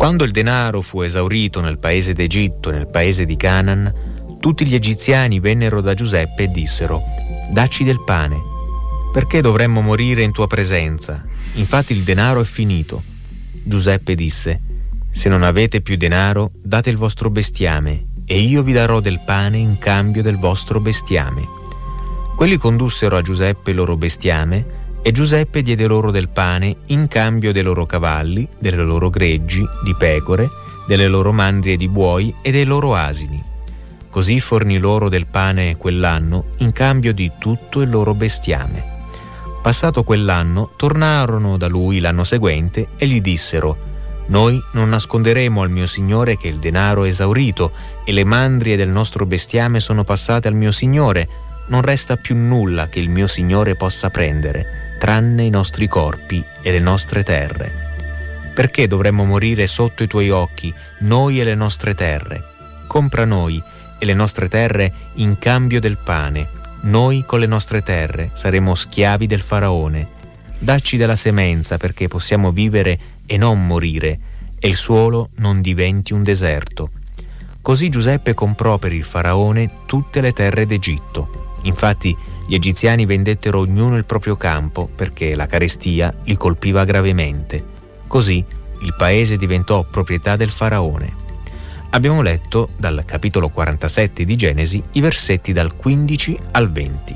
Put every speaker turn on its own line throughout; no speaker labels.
Quando il denaro fu esaurito nel paese d'Egitto e nel paese di Canaan, tutti gli egiziani vennero da Giuseppe e dissero: «Dacci del pane, perché dovremmo morire in tua presenza? Infatti il denaro è finito». Giuseppe disse: «Se non avete più denaro, date il vostro bestiame, e io vi darò del pane in cambio del vostro bestiame». Quelli condussero a Giuseppe il loro bestiame, e Giuseppe diede loro del pane in cambio dei loro cavalli, delle loro greggi, di pecore, delle loro mandrie di buoi e dei loro asini. Così fornì loro del pane quell'anno in cambio di tutto il loro bestiame. Passato quell'anno, tornarono da lui l'anno seguente e gli dissero: «Noi non nasconderemo al mio signore che il denaro è esaurito e le mandrie del nostro bestiame sono passate al mio signore. Non resta più nulla che il mio signore possa prendere, tranne i nostri corpi e le nostre terre. Perché dovremmo morire sotto i tuoi occhi, noi e le nostre terre? Compra noi e le nostre terre in cambio del pane. Noi con le nostre terre saremo schiavi del faraone. Dacci della semenza perché possiamo vivere e non morire, e il suolo non diventi un deserto». Così Giuseppe comprò per il faraone tutte le terre d'Egitto. Infatti gli egiziani vendettero ognuno il proprio campo perché la carestia li colpiva gravemente. Così il paese diventò proprietà del faraone. Abbiamo letto dal capitolo 47 di Genesi i versetti dal 15 al 20.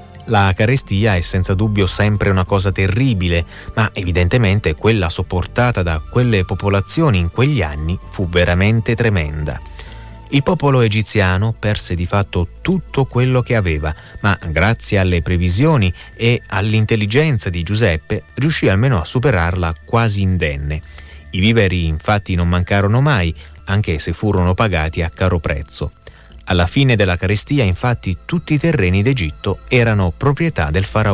La carestia è senza dubbio sempre una cosa terribile, ma evidentemente quella sopportata da quelle popolazioni in quegli anni fu veramente tremenda. Il popolo egiziano perse di fatto tutto quello che aveva, ma grazie alle previsioni e all'intelligenza di Giuseppe riuscì almeno a superarla quasi indenne. I viveri infatti non mancarono mai, anche se furono pagati a caro prezzo. Alla fine della carestia, infatti, tutti i terreni d'Egitto erano proprietà del faraone.